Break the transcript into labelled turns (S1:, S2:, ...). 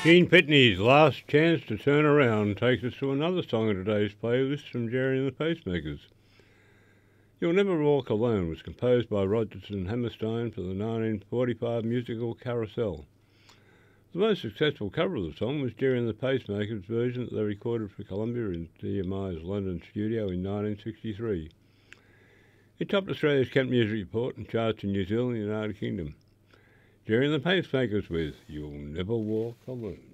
S1: Gene Pitney's Last Chance to Turn Around takes us to another song in today's playlist from Jerry and the Pacemakers. You'll Never Walk Alone was composed by Rodgers and Hammerstein for the 1945 musical Carousel. The most successful cover of the song was Jerry and the Pacemakers' version that they recorded for Columbia in EMI's London studio in 1963. It topped Australia's Kent Music Report and charts in New Zealand and the United Kingdom. Jerry and the Pacemakers with You'll Never Walk Alone.